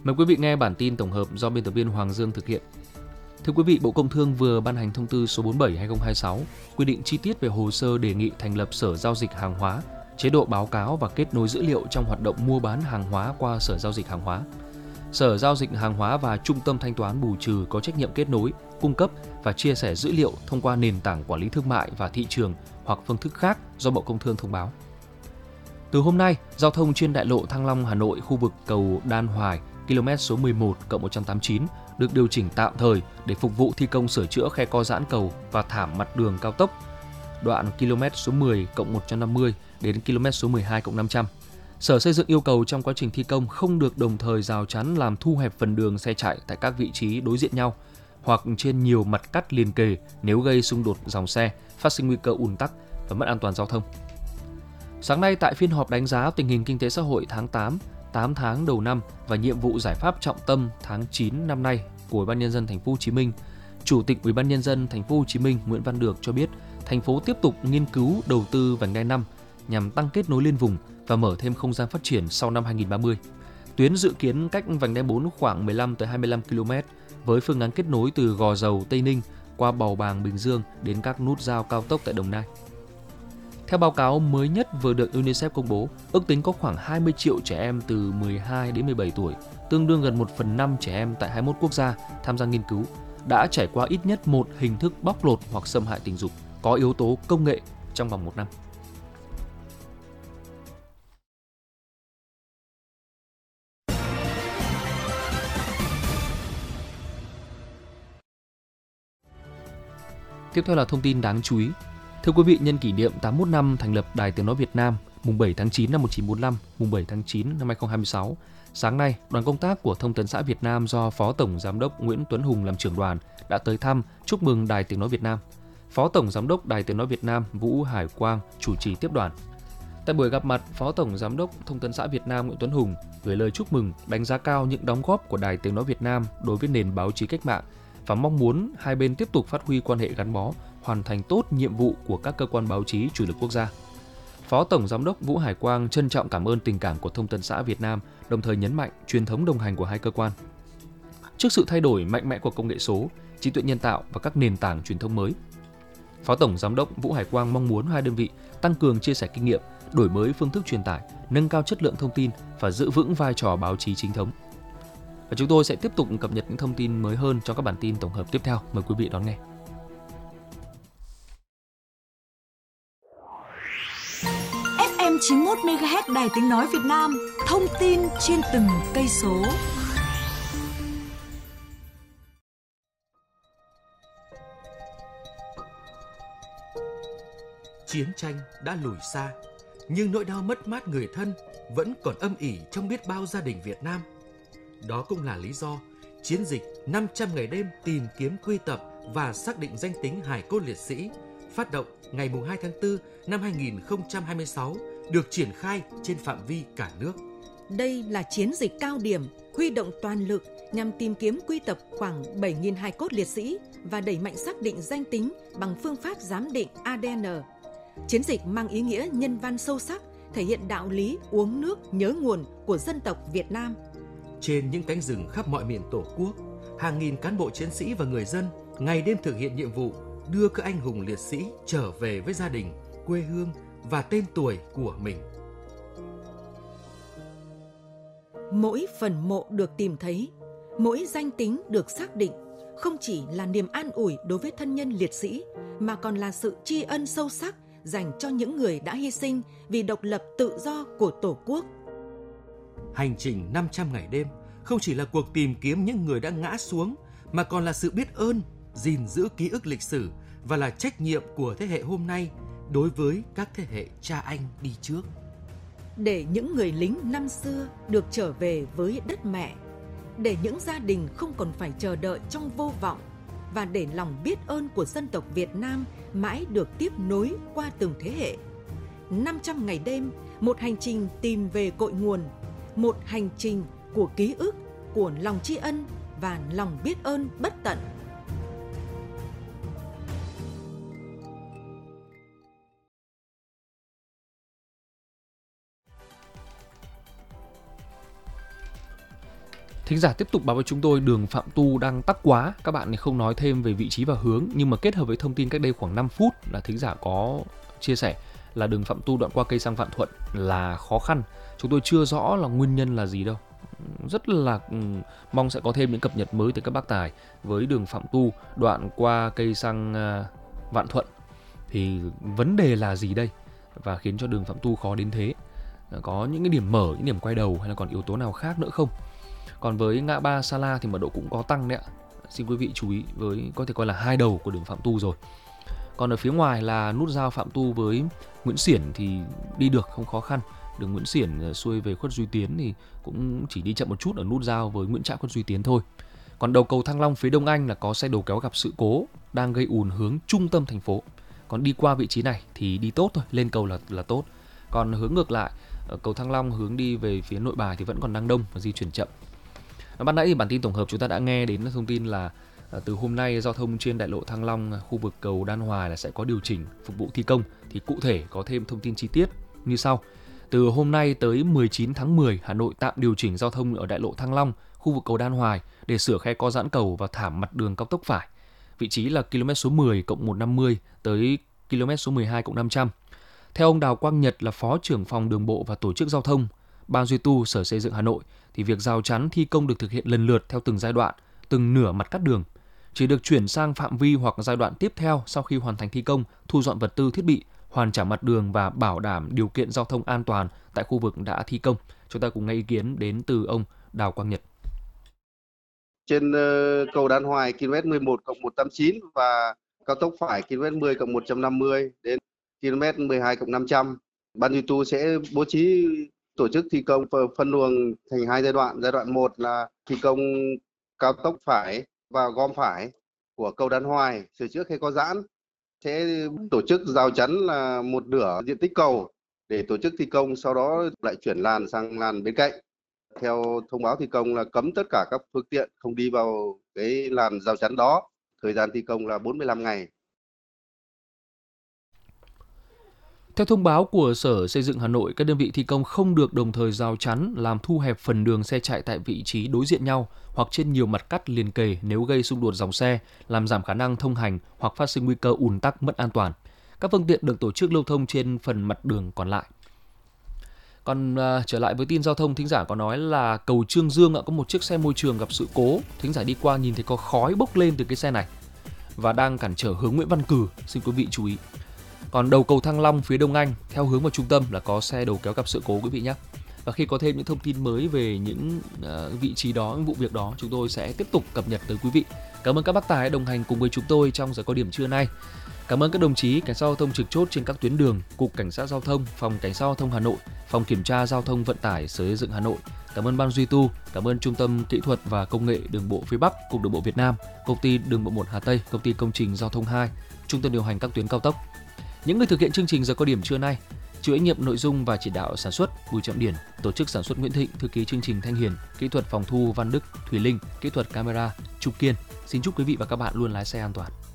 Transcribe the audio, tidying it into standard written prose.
Mời quý vị nghe bản tin tổng hợp do biên tập viên Hoàng Dương thực hiện. Thưa quý vị, Bộ Công Thương vừa ban hành thông tư số 47/2026 quy định chi tiết về hồ sơ đề nghị thành lập Sở Giao dịch Hàng hóa, chế độ báo cáo và kết nối dữ liệu trong hoạt động mua bán hàng hóa qua Sở Giao dịch Hàng hóa. Sở Giao dịch Hàng hóa và Trung tâm Thanh toán Bù trừ có trách nhiệm kết nối, cung cấp và chia sẻ dữ liệu thông qua nền tảng quản lý thương mại và thị trường hoặc phương thức khác do Bộ Công Thương thông báo. Từ hôm nay, giao thông trên đại lộ Thăng Long Hà Nội khu vực cầu Đan Hoài, km số 11+189 được điều chỉnh tạm thời để phục vụ thi công sửa chữa khe co giãn cầu và thảm mặt đường cao tốc đoạn km số 10+150 đến km số 12+500. Sở Xây dựng yêu cầu trong quá trình thi công không được đồng thời rào chắn làm thu hẹp phần đường xe chạy tại các vị trí đối diện nhau hoặc trên nhiều mặt cắt liền kề nếu gây xung đột dòng xe, phát sinh nguy cơ ùn tắc và mất an toàn giao thông. Sáng nay tại phiên họp đánh giá tình hình kinh tế xã hội tháng 8, 8 tháng đầu năm và nhiệm vụ giải pháp trọng tâm tháng 9 năm nay của Ủy ban nhân dân thành phố Hồ Chí Minh, Chủ tịch Ủy ban nhân dân thành phố Hồ Chí Minh Nguyễn Văn Được cho biết, thành phố tiếp tục nghiên cứu đầu tư vành đai 5 nhằm tăng kết nối liên vùng và mở thêm không gian phát triển sau năm 2030. Tuyến dự kiến cách vành đai 4 khoảng 15-25 km với phương án kết nối từ Gò Dầu, Tây Ninh qua Bầu Bàng, Bình Dương đến các nút giao cao tốc tại Đồng Nai. Theo báo cáo mới nhất vừa được UNICEF công bố, ước tính có khoảng 20 triệu trẻ em từ 12 đến 17 tuổi, tương đương gần 1/5 trẻ em tại 21 quốc gia tham gia nghiên cứu, đã trải qua ít nhất một hình thức bóc lột hoặc xâm hại tình dục có yếu tố công nghệ trong vòng 1 năm. Tiếp theo là thông tin đáng chú ý. Thưa quý vị, nhân kỷ niệm 81 năm thành lập Đài Tiếng nói Việt Nam, mùng 7 tháng 9 năm 1945, mùng 7 tháng 9 năm 2026, sáng nay, đoàn công tác của Thông tấn xã Việt Nam do Phó Tổng Giám đốc Nguyễn Tuấn Hùng làm trưởng đoàn đã tới thăm, chúc mừng Đài Tiếng nói Việt Nam. Phó Tổng Giám đốc Đài Tiếng nói Việt Nam Vũ Hải Quang chủ trì tiếp đoàn. Tại buổi gặp mặt, Phó Tổng Giám đốc Thông tấn xã Việt Nam Nguyễn Tuấn Hùng gửi lời chúc mừng, đánh giá cao những đóng góp của Đài Tiếng nói Việt Nam đối với nền báo chí cách mạng và mong muốn hai bên tiếp tục phát huy quan hệ gắn bó, hoàn thành tốt nhiệm vụ của các cơ quan báo chí chủ lực quốc gia. Phó Tổng Giám đốc Vũ Hải Quang trân trọng cảm ơn tình cảm của Thông tấn xã Việt Nam, đồng thời nhấn mạnh truyền thống đồng hành của hai cơ quan. Trước sự thay đổi mạnh mẽ của công nghệ số, trí tuệ nhân tạo và các nền tảng truyền thông mới, Phó Tổng Giám đốc Vũ Hải Quang mong muốn hai đơn vị tăng cường chia sẻ kinh nghiệm, đổi mới phương thức truyền tải, nâng cao chất lượng thông tin và giữ vững vai trò báo chí chính thống. Và chúng tôi sẽ tiếp tục cập nhật những thông tin mới hơn trong các bản tin tổng hợp tiếp theo. Mời quý vị đón nghe. FM 91 MHz Đài Tiếng nói Việt Nam, thông tin trên từng cây số. Chiến tranh đã lùi xa, nhưng nỗi đau mất mát người thân vẫn còn âm ỉ trong biết bao gia đình Việt Nam. Đó cũng là lý do chiến dịch 500 ngày đêm tìm kiếm quy tập và xác định danh tính hài cốt liệt sĩ phát động ngày 2 tháng 4 năm 2026 được triển khai trên phạm vi cả nước. Đây là chiến dịch cao điểm huy động toàn lực nhằm tìm kiếm quy tập khoảng 7.000 hài cốt liệt sĩ và đẩy mạnh xác định danh tính bằng phương pháp giám định ADN. Chiến dịch mang ý nghĩa nhân văn sâu sắc, thể hiện đạo lý uống nước nhớ nguồn của dân tộc Việt Nam. Trên những cánh rừng khắp mọi miền Tổ quốc, hàng nghìn cán bộ chiến sĩ và người dân ngày đêm thực hiện nhiệm vụ đưa các anh hùng liệt sĩ trở về với gia đình, quê hương và tên tuổi của mình. Mỗi phần mộ được tìm thấy, mỗi danh tính được xác định không chỉ là niềm an ủi đối với thân nhân liệt sĩ mà còn là sự tri ân sâu sắc dành cho những người đã hy sinh vì độc lập tự do của Tổ quốc. Hành trình 500 ngày đêm không chỉ là cuộc tìm kiếm những người đã ngã xuống mà còn là sự biết ơn, gìn giữ ký ức lịch sử và là trách nhiệm của thế hệ hôm nay đối với các thế hệ cha anh đi trước. Để những người lính năm xưa được trở về với đất mẹ, để những gia đình không còn phải chờ đợi trong vô vọng và để lòng biết ơn của dân tộc Việt Nam mãi được tiếp nối qua từng thế hệ. 500 ngày đêm, một hành trình tìm về cội nguồn, một hành trình của ký ức, của lòng tri ân và lòng biết ơn bất tận. Thính giả tiếp tục báo với chúng tôi đường Phạm Tu đang tắc quá. Các bạn thì không nói thêm về vị trí và hướng, nhưng mà kết hợp với thông tin cách đây khoảng 5 phút là thính giả có chia sẻ là đường Phạm Tu đoạn qua cây xăng Vạn Thuận là khó khăn. Chúng tôi chưa rõ là nguyên nhân là gì đâu. Rất là mong sẽ có thêm những cập nhật mới từ các bác tài với đường Phạm Tu đoạn qua cây xăng Vạn Thuận. Thì vấn đề là gì đây và khiến cho đường Phạm Tu khó đến thế? Có những cái điểm mở, những điểm quay đầu hay là còn yếu tố nào khác nữa không? Còn với ngã ba Sa La thì mật độ cũng có tăng đấy ạ. Xin quý vị chú ý với có thể coi là hai đầu của đường Phạm Tu rồi. Còn ở phía ngoài là nút giao Phạm Tu với Nguyễn Xiển thì đi được không khó khăn. Đường Nguyễn Xiển xuôi về Khuất Duy Tiến thì cũng chỉ đi chậm một chút ở nút giao với Nguyễn Trãi Khuất Duy Tiến thôi. Còn đầu cầu Thăng Long phía Đông Anh là có xe đầu kéo gặp sự cố đang gây ùn hướng trung tâm thành phố. Còn đi qua vị trí này thì đi tốt thôi, lên cầu là tốt. Còn hướng ngược lại, ở cầu Thăng Long hướng đi về phía Nội Bài thì vẫn còn đang đông và di chuyển chậm. Ban nãy thì bản tin tổng hợp chúng ta đã nghe đến thông tin là từ hôm nay giao thông trên đại lộ Thăng Long, khu vực cầu Đan Hoài là sẽ có điều chỉnh phục vụ thi công. Thì cụ thể có thêm thông tin chi tiết như sau. Từ hôm nay tới 19 tháng 10, Hà Nội tạm điều chỉnh giao thông ở đại lộ Thăng Long, khu vực cầu Đan Hoài để sửa khe co giãn cầu và thảm mặt đường cao tốc phải. Vị trí là km số 10 cộng 150 tới km số 12 cộng 500. Theo ông Đào Quang Nhật là Phó trưởng phòng đường bộ và tổ chức giao thông, Ban duy tu Sở Xây dựng Hà Nội, thì việc rào chắn thi công được thực hiện lần lượt theo từng giai đoạn, từng nửa mặt cắt đường. Chỉ được chuyển sang phạm vi hoặc giai đoạn tiếp theo sau khi hoàn thành thi công, thu dọn vật tư thiết bị, hoàn trả mặt đường và bảo đảm điều kiện giao thông an toàn tại khu vực đã thi công. Chúng ta cùng nghe ý kiến đến từ ông Đào Quang Nhật. Trên cầu Đan Hoài km 11 cộng 189 và cao tốc phải km 10 cộng 150 đến km 12 cộng 500. Ban duy tu sẽ bố trí tổ chức thi công phân luồng thành hai giai đoạn. Giai đoạn 1 là thi công cao tốc phải và gom phải của cầu Đan Hoài, sửa chữa khe co giãn. Sẽ tổ chức rào chắn là một nửa diện tích cầu để tổ chức thi công, sau đó lại chuyển làn sang làn bên cạnh. Theo thông báo thi công là cấm tất cả các phương tiện không đi vào cái làn rào chắn đó. Thời gian thi công là 45 ngày. Theo thông báo của Sở Xây dựng Hà Nội, các đơn vị thi công không được đồng thời rào chắn làm thu hẹp phần đường xe chạy tại vị trí đối diện nhau hoặc trên nhiều mặt cắt liền kề nếu gây xung đột dòng xe, làm giảm khả năng thông hành hoặc phát sinh nguy cơ ùn tắc mất an toàn. Các phương tiện được tổ chức lưu thông trên phần mặt đường còn lại. Còn trở lại với tin giao thông, thính giả có nói là cầu Trương Dương có một chiếc xe môi trường gặp sự cố. Thính giả đi qua nhìn thấy có khói bốc lên từ cái xe này và đang cản trở hướng Nguyễn Văn Cừ. Xin quý vị chú ý. Còn đầu cầu Thăng Long phía Đông Anh theo hướng vào trung tâm là có xe đầu kéo gặp sự cố quý vị nhé. Và khi có thêm những thông tin mới về những vị trí đó, những vụ việc đó, chúng tôi sẽ tiếp tục cập nhật tới quý vị. Cảm ơn các bác tài đồng hành cùng với chúng tôi trong giờ cao điểm trưa nay. Cảm ơn các đồng chí cảnh sát giao thông trực chốt trên các tuyến đường, Cục Cảnh sát Giao thông, Phòng Cảnh sát Giao thông Hà Nội, Phòng Kiểm tra Giao thông Vận tải Sở Xây dựng Hà Nội. Cảm ơn Ban duy tu, cảm ơn Trung tâm Kỹ thuật và Công nghệ Đường bộ phía Bắc, Cục Đường bộ Việt Nam, Công ty Đường bộ 1 Hà Tây, Công ty Công trình Giao thông 2, Trung tâm điều hành các tuyến cao tốc. Những người thực hiện chương trình giờ cao điểm trưa nay: chịu trách nhiệm nội dung và chỉ đạo sản xuất Bùi Trọng Điển, tổ chức sản xuất Nguyễn Thịnh, thư ký chương trình Thanh Hiền, kỹ thuật phòng thu Văn Đức, Thùy Linh, kỹ thuật camera Trúc Kiên. Xin chúc quý vị và các bạn luôn lái xe an toàn.